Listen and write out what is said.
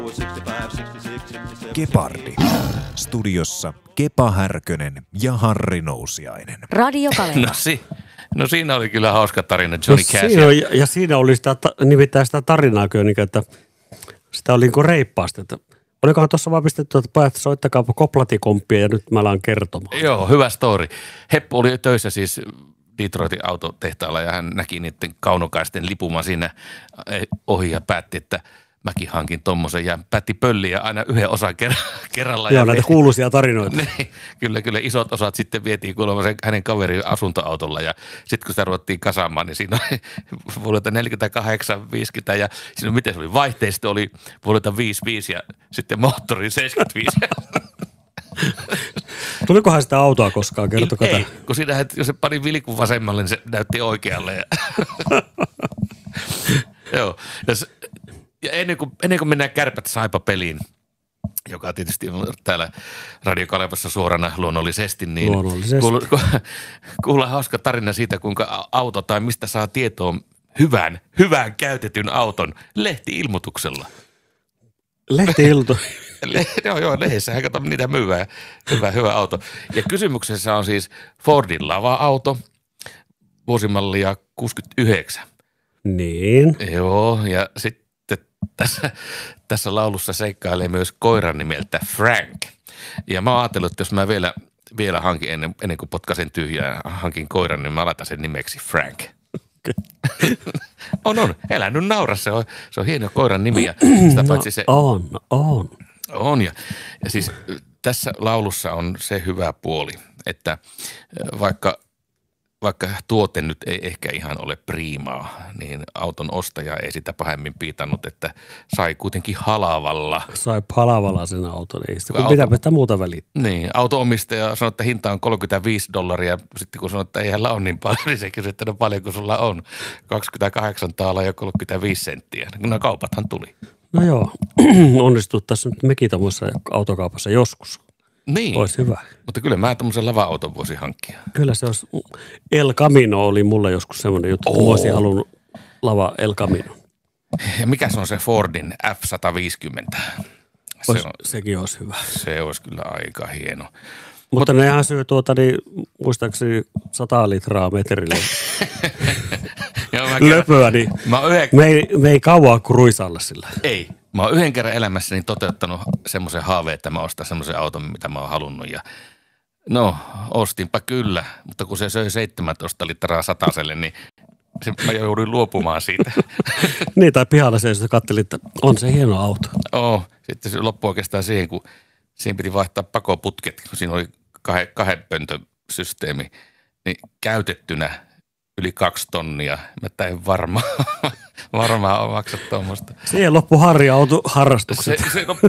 Gepardi. Studiossa Kepa Härkönen ja Harri Nousiainen. Radio Kaleva. No siinä oli kyllä hauska tarina Johnny Cash. Ja siinä oli nimittäin sitä tarinaa, että sitä oli niin kuin reippaasti, että olikohan tuossa vaan pistetty, että pojat soittakaapa koplatikomppia ja nyt mä alan kertomaan. Joo, hyvä story. Heppu oli töissä siis Detroitin autotehtaalla ja hän näki niiden kaunokaisten lipumaan siinä ohi ja päätti, että mäkin hankin tommosen ja päätti pölliä aina yhden osan kerralla. Joo, näitä kuuluisia tarinoita. Kyllä, isot osat sitten vietiin kuulemma sen hänen kaverin asuntoautolla ja sitten kun sitä ruvettiin kasaamaan, niin siinä oli vuodelta 48, 50 ja siinä miten se oli, vaihteista oli vuodelta 55 ja sitten moottori 75. Tulikohan sitä autoa koskaan, kertokaa Ei, kun siinä, jos se pani vilikun vasemmalle, niin se näytti oikealle. Joo, ja ennen kuin mennään Kärpät Saipa-peliin, joka tietysti on täällä Radio Kalevassa suorana luonnollisesti, niin kuullaan hauska tarina siitä, kuinka auto tai mistä saa tietoon hyvän käytetyn auton lehti-ilmoituksella. Joo, lehdessähän kato niitä myyvää. Hyvä auto. Ja kysymyksessä on siis Fordin lava-auto, vuosimallia 69. Niin. Joo, ja sitten tässä laulussa seikkailee myös koiran nimeltä Frank. Ja mä oon ajatellut, että jos mä vielä hankin ennen kuin potkasen tyhjää, hankin koiran, niin mä laitan sen nimeksi Frank. On. Älä nyt naura, se on hieno koiran nimi. Ja sitä paitsi se on. Ja siis tässä laulussa on se hyvä puoli, että vaikka tuote nyt ei ehkä ihan ole priimaa, niin auton ostaja ei sitä pahemmin piitannut, että sai kuitenkin halavalla. Sai halavalla sen auton, ei sitä, kun pitääpä sitä muuta välittää. Niin, auto-omistaja sanoi, että hinta on $35, sitten kun sanoi, että ei hänellä ole niin paljon, niin se kysyi, että no paljonko sulla on. 28 taalaa ja 35 senttiä. No kaupathan tuli. No joo, onnistuttaisiin nyt mekin tämmöisessä autokaupassa joskus. Niin, olisi hyvä. Mutta kyllä mä tämmöisen lava-auton voisin hankkia. Kyllä se olisi, El Camino oli mulla joskus semmoinen juttu, kun olisin halunnut lava El Camino. Ja mikä se on se Fordin F-150? Sekin olisi hyvä. Se olisi kyllä aika hieno. Mutta nehän syö niin muistaakseni 100 litraa metrille löpöä, niin me ei kauan kruisailla sillä. Ei. Mä oon yhden kerran elämässäni toteuttanut semmoisen haaveen, että mä ostan semmoisen auton, mitä mä oon halunnut. Ja no, ostinpa kyllä, mutta kun se söi 17 litraa sataselle, niin mä jouduin luopumaan siitä. Niin, tai pihalla se katselin, että on se hieno auto. Sitten se loppui oikeastaan siihen, kun siinä piti vaihtaa pakoputket, kun siinä oli kahden pöntön systeemi, niin käytettynä yli 2 tonnia. Mä en varmaan maksa tuommoista. Siihen loppui harrastukset. Se